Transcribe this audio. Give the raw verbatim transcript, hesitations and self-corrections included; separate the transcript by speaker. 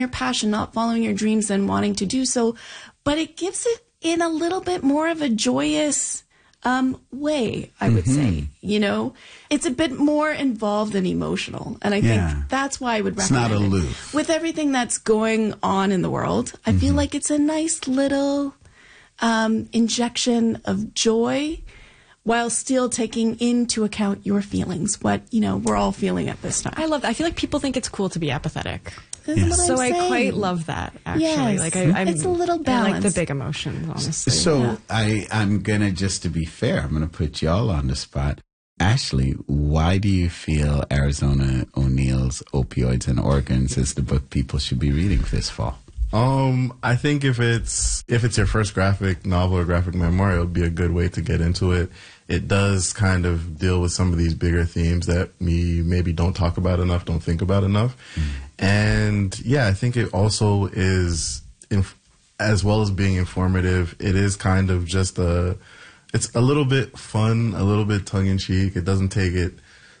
Speaker 1: your passion, not following your dreams and wanting to do so, but it gives it in a little bit more of a joyous um, way, I would
Speaker 2: Mm-hmm.
Speaker 1: say. You know, it's a bit more involved and emotional. And I
Speaker 2: Yeah.
Speaker 1: think that's why I would
Speaker 2: It's
Speaker 1: recommend
Speaker 2: not
Speaker 1: it.
Speaker 2: aloof.
Speaker 1: With everything that's going on in the world, I feel like it's a nice little um, injection of joy while still taking into account your feelings, what, you know, we're all feeling at this time.
Speaker 3: I love that. I feel like people think it's cool to be apathetic.
Speaker 1: This
Speaker 2: Yes.
Speaker 1: is what
Speaker 3: So
Speaker 1: I'm
Speaker 3: I
Speaker 1: saying.
Speaker 3: quite love that, actually.
Speaker 1: Yes.
Speaker 3: Like I, I'm,
Speaker 1: It's a little
Speaker 3: I like
Speaker 1: balance.
Speaker 3: the big emotions, honestly.
Speaker 2: So
Speaker 1: Yeah.
Speaker 2: I, I'm going to, just to be fair, I'm going to put y'all on the spot. Ashley, why do you feel Arizona O'Neill's Opioids and Organs is the book people should be reading this fall?
Speaker 4: Um, I think if it's if it's your first graphic novel or graphic memoir, it would be a good way to get into it. It does kind of deal with some of these bigger themes that we maybe don't talk about enough, don't think about enough. Mm-hmm. And yeah, I think it also is, inf- as well as being informative, it is kind of just a, it's a little bit fun, a little bit tongue in cheek. It doesn't take it